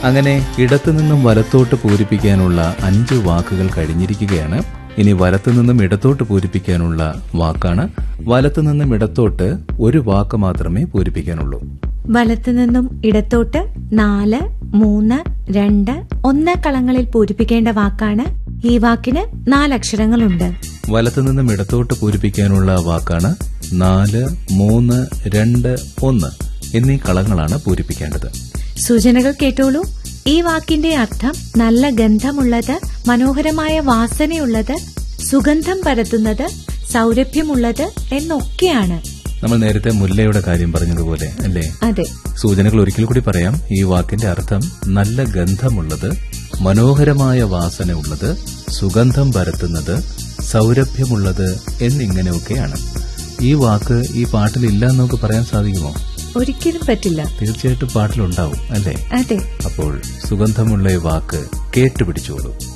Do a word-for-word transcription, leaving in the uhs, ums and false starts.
അങ്ങനെ ഇടത്തുനിന്നും വലത്തോട്ട് പൂരിപ്പിക്കാനുള്ള അഞ്ച് വാക്കുകൾ കഴിഞ്ഞിരിക്കുകയാണ്. ഇനി വലത്തുനിന്നും ഇടത്തോട്ട് പൂരിപ്പിക്കാനുള്ള വാക്കാണ്. വലത്തുനിന്നും ഇടത്തോട്ട് ഒരു വാക്ക് മാത്രമേ പൂരിപ്പിക്കാനുള്ളൂ. വലത്തുനിന്നും ഇടത്തോട്ട് നാല്, മൂന്ന്, രണ്ട്, ഒന്ന് കളങ്ങളിൽ പൂരിപ്പിക്കേണ്ട വാക്കാണ്. ഈ വാക്കിന് നാലക്ഷരങ്ങളുണ്ട്. വലത്തുനിന്നും ഇടത്തോട്ട് പൂരിപ്പിക്കാനുള്ള വാക്കാണ്. നാല്, മൂന്ന്, രണ്ട്, ഒന്ന് എന്നീ കളങ്ങളാണ് പൂരിപ്പിക്കേണ്ടത്. സൂചനകൾ കേട്ടോളൂ. ഈ വാക്കിന്റെ അർത്ഥം നല്ല ഗന്ധമുള്ളത്, മനോഹരമായ വാസനയുള്ളത്, സുഗന്ധം പരത്തുന്നത്, സൗരഭ്യമുള്ളത് എന്നൊക്കെയാണ്. നമ്മൾ നേരത്തെ മുല്ലയുടെ കാര്യം പറഞ്ഞതുപോലെ അല്ലേ? അതെ. സൂചനകൾ ഒരിക്കൽ കൂടി പറയാം. ഈ വാക്കിന്റെ അർത്ഥം നല്ല ഗന്ധമുള്ളത്, മനോഹരമായ വാസന ഉള്ളത്, സുഗന്ധം പരത്തുന്നത്, സൗരഭ്യമുള്ളത് എന്നിങ്ങനെയൊക്കെയാണ്. ഈ വാക്ക് ഈ പാട്ടിലില്ല എന്ന് നമുക്ക് പറയാൻ സാധിക്കുമോ? ഒരിക്കലും പറ്റില്ല. തീർച്ചയായിട്ടും പാട്ടിലുണ്ടാവും അല്ലേ? അതെ. അപ്പോൾ സുഗന്ധമുള്ള ഈ വാക്ക് കേട്ടുപിടിച്ചോളൂ.